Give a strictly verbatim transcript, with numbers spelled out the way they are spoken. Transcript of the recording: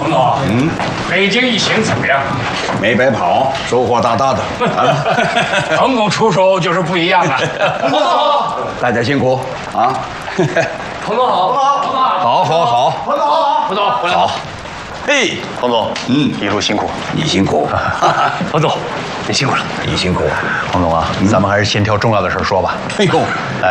彭总，嗯，北京一行怎么样？ 没白跑，收获大大的。 彭总出手就是不一样啊！ 彭总好， 大家辛苦啊！ 彭总好，彭总好， 好，好，好， 彭总好， 彭总回来好。嘿， 彭总， 嗯， 一路辛苦。 你辛苦， 彭总，你辛苦了。 你辛苦。 彭总啊，咱们还是先挑重要的事说吧。 哎呦，